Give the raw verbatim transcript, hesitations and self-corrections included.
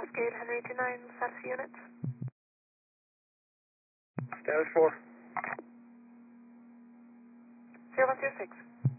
Cascade, Henry two nine, status units. Status four. zero one zero six.